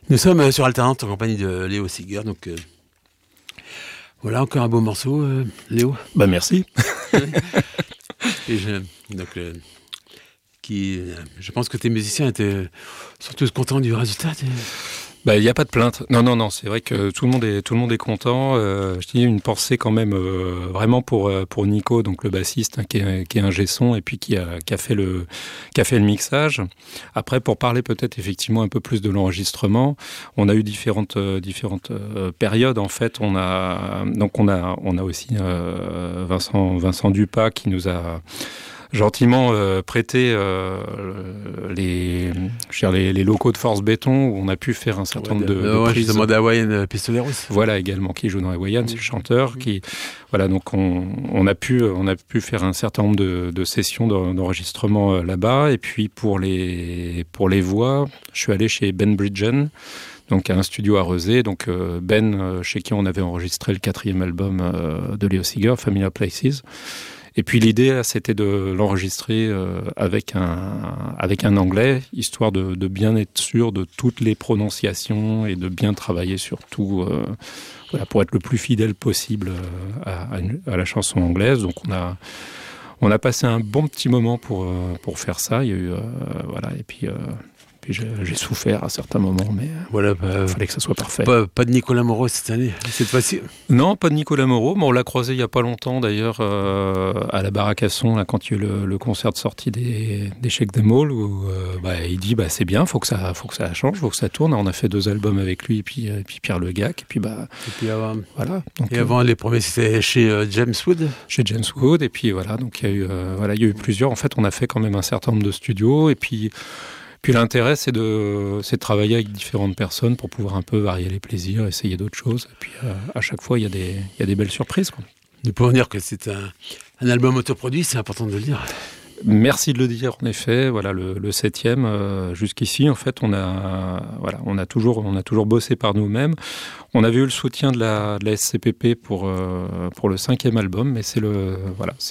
Nous sommes sur Alternante en compagnie de Léo Seeger. Donc voilà, encore un beau morceau, Léo. Bah merci. Et je pense que tes musiciens étaient surtout contents du résultat. Bah, il n'y a pas de plainte. Non, c'est vrai que tout le monde est content. Je dis une pensée quand même vraiment pour Nico, donc le bassiste, hein, qui est un G-son et puis qui a fait le mixage. Après, pour parler peut-être effectivement un peu plus de l'enregistrement, on a eu différentes périodes en fait. On a aussi Vincent Dupas qui nous a gentiment prêté les locaux de Force Béton où on a pu faire un certain nombre de prises. Je demandais à Hawaiian Pistoleros. Voilà, également, qui joue dans Hawaiian, c'est le chanteur. Voilà, donc on a pu faire un certain nombre de sessions d'enregistrement là-bas. Et puis pour les voix, je suis allé chez Ben Bridgen, donc à un studio à Rezé. Donc Ben, chez qui on avait enregistré le 4e album de Léo Seeger, Familiar Places. Et puis l'idée, c'était de l'enregistrer avec un anglais, histoire de bien être sûr de toutes les prononciations et de bien travailler sur tout, pour être le plus fidèle possible à la chanson anglaise. Donc on a passé un bon petit moment pour faire ça. Il y a eu et puis j'ai souffert à certains moments, mais voilà, il fallait que ça soit parfait. Pas de Nicolas Moreau cette année, cette fois-ci. Non, pas de Nicolas Moreau, mais on l'a croisé il n'y a pas longtemps d'ailleurs à la Baraque à Son, là, quand il y a eu le concert de sortie des Shake Them All, où il dit c'est bien, faut que ça change, faut que ça tourne. On a fait 2 albums avec lui, et puis Pierre Le Gac, et puis voilà. Donc, avant les premiers, c'était chez James Wood. Chez James Wood, et puis voilà, donc il y a eu plusieurs. En fait, on a fait quand même un certain nombre de studios, et puis l'intérêt, c'est de travailler avec différentes personnes pour pouvoir un peu varier les plaisirs, essayer d'autres choses. Et puis à chaque fois, il y a des belles surprises, quoi. Nous pouvons dire que c'est un album autoproduit, c'est important de le dire. Merci de le dire, en effet. Voilà, le 7e, jusqu'ici, en fait, on a toujours bossé par nous-mêmes. On avait eu le soutien de la SCPP pour le 5e album, mais c'est le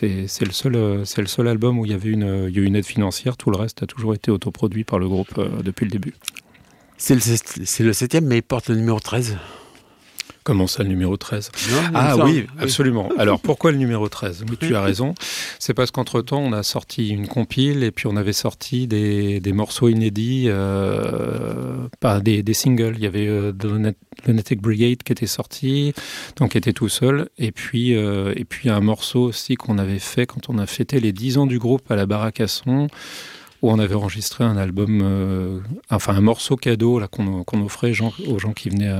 seul album où il y a eu une aide financière. Tout le reste a toujours été autoproduit par le groupe depuis le début. C'est le 7e, mais il porte le numéro 13. Comment ça, le numéro 13 ? Oui, absolument. Alors, pourquoi le numéro 13 ? Oui, tu as raison. C'est parce qu'entre-temps, on a sorti une compile et puis on avait sorti des morceaux inédits, des singles. Il y avait le Lunatic Brigade qui était sorti, donc qui était tout seul. Et puis un morceau aussi qu'on avait fait quand on a fêté les 10 ans du groupe à la Baraque à Son, où on avait enregistré un album, un morceau cadeau là, qu'on offrait aux gens qui venaient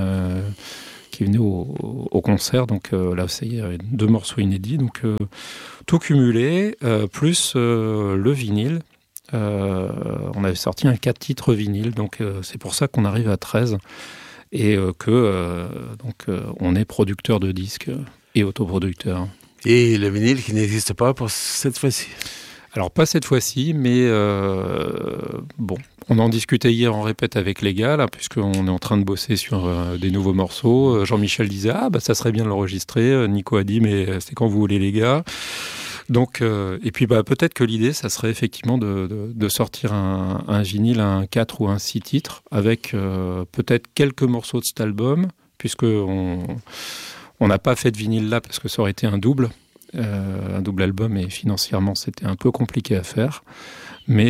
au concert. Donc là, c'est 2 morceaux inédits. Donc tout cumulé, plus le vinyle. On avait sorti un 4 titres vinyle. Donc c'est pour ça qu'on arrive à 13. Et on est producteur de disques et autoproducteur. Et le vinyle qui n'existe pas pour cette fois-ci. Alors pas cette fois-ci, mais on en discutait hier en répète avec les gars, là, puisqu'on est en train de bosser sur des nouveaux morceaux. Jean-Michel disait ça serait bien de l'enregistrer. Nico a dit mais c'est quand vous voulez les gars. Donc et puis peut-être que l'idée ça serait effectivement de sortir un vinyle, un 4 ou un 6 titres avec peut-être quelques morceaux de cet album, puisque on n'a pas fait de vinyle là parce que ça aurait été un double album et financièrement c'était un peu compliqué à faire, mais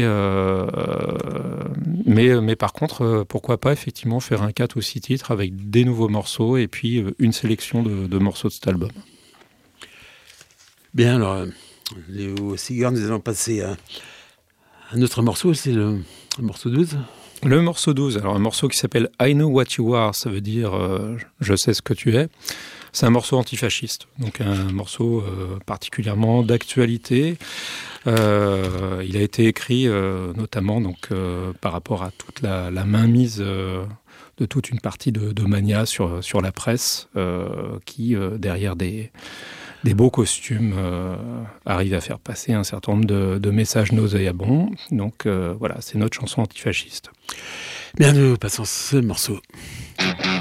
par contre pourquoi pas effectivement faire un 4 ou 6 titres avec des nouveaux morceaux et puis une sélection de morceaux de cet album. Bien, alors Léo Seeger, nous allons passer à un autre morceau, c'est le morceau 12. Le morceau 12, alors un morceau qui s'appelle I Know What You Are, ça veut dire je sais ce que tu es. C'est un morceau antifasciste, donc un morceau particulièrement d'actualité. Il a été écrit notamment par rapport à toute la mainmise de toute une partie de mania sur la presse qui, derrière des beaux costumes, arrive à faire passer un certain nombre de messages nauséabonds. Donc voilà, c'est notre chanson antifasciste. Bien, nous passons ce morceau.